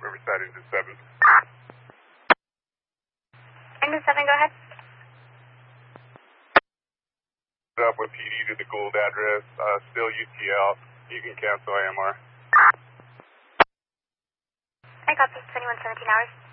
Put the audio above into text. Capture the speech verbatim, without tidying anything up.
Riverside into seven. Into seven, go ahead. Up with P D to the Gould address, uh, still U T L. You can cancel A M R. I got this twenty-one seventeen hours.